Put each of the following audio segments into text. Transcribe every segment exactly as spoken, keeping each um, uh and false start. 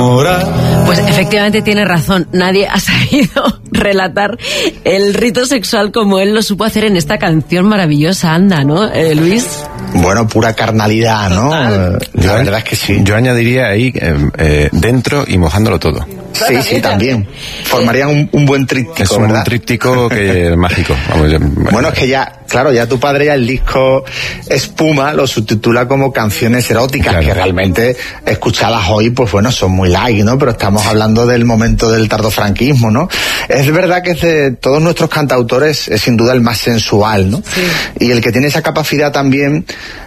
enamorar. Pues efectivamente tiene razón, nadie ha sabido relatar el rito sexual como él lo supo hacer en esta canción maravillosa, anda, ¿no, eh, Luis? Bueno, pura carnalidad, ¿no? Total. La verdad es que sí. Yo añadiría ahí eh, eh, dentro y mojándolo todo. Sí, sí, también. Formarían un, un buen tríptico, es un ¿verdad? tríptico que es mágico. Vamos, yo, bueno, es que ya, claro, ya tu padre ya el disco Espuma lo subtitula como canciones eróticas, claro, que realmente escuchadas hoy, pues bueno, son muy light, ¿no? Pero estamos hablando del momento del tardofranquismo, ¿no? Es verdad que es de todos nuestros cantautores es sin duda el más sensual, ¿no? Sí. Y el que tiene esa capacidad también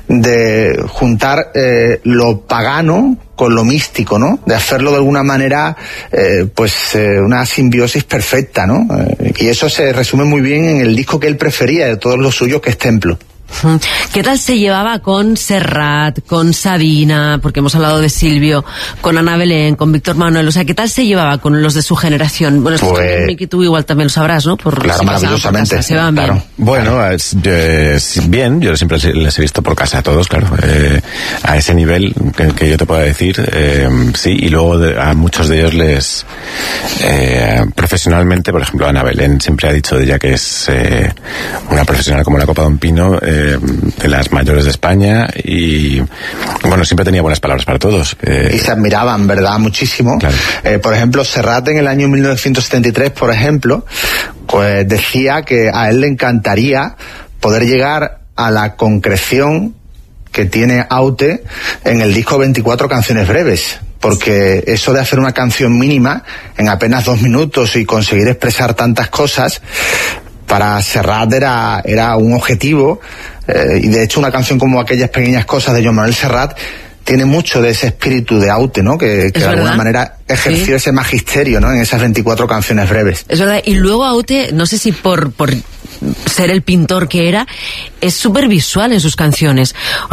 de juntar eh, lo pagano con lo místico, ¿no? De hacerlo de alguna manera, eh, pues, eh, una simbiosis perfecta, ¿no? Eh, y eso se resume muy bien en el disco que él prefería de todos los suyos, que es Templo. ¿Qué tal se llevaba con Serrat, con Sabina, porque hemos hablado de Silvio, con Ana Belén, con Víctor Manuel? O sea, ¿qué tal se llevaba con los de su generación? Bueno, esto pues, Miki, tú igual también lo sabrás, ¿no? Por, claro, si maravillosamente. Casa, se van claro. bien. Bueno, es, es bien, yo siempre les he visto por casa a todos, claro. Eh, a ese nivel que, que yo te pueda decir, eh, sí, y luego de, a muchos de ellos les... Eh, profesionalmente, por ejemplo, Ana Belén siempre ha dicho de ella que es eh, una profesional como la copa de un pino, eh, de las mayores de España, y bueno, siempre tenía buenas palabras para todos. Eh, y se admiraban, ¿verdad? Muchísimo. Claro. Eh, por ejemplo, Serrat en el año mil novecientos setenta y tres, por ejemplo, pues decía que a él le encantaría poder llegar a la concreción que tiene Aute en el disco veinticuatro canciones breves. Porque eso de hacer una canción mínima en apenas dos minutos y conseguir expresar tantas cosas, para Serrat era, era un objetivo, eh, y de hecho una canción como Aquellas pequeñas cosas de Joan Manuel Serrat tiene mucho de ese espíritu de Aute, ¿no? Que, que de alguna manera ejerció sí. ese magisterio, ¿no? En esas veinticuatro canciones breves. Es verdad, y luego Aute, no sé si por, por ser el pintor que era, es súper visual en sus canciones. O